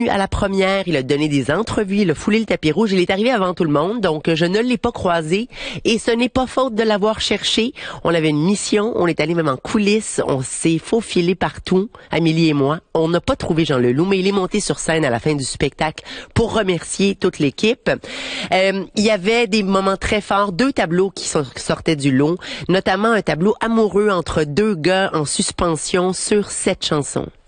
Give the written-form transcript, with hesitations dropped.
à la première, il a donné des entrevues, il a foulé le tapis rouge, il est arrivé avant tout le monde, donc je ne l'ai pas croisé et ce n'est pas faute de l'avoir cherché. On avait une mission, on est allé même en coulisses, on s'est faufilé partout, Amélie et moi. On n'a pas trouvé Jean Leloup, mais il est monté sur scène à la fin du spectacle pour remercier toute l'équipe. Il y avait des moments très forts, 2 tableaux qui sortaient du lot, notamment un tableau amoureux entre 2 gars en suspension sur 7 chansons.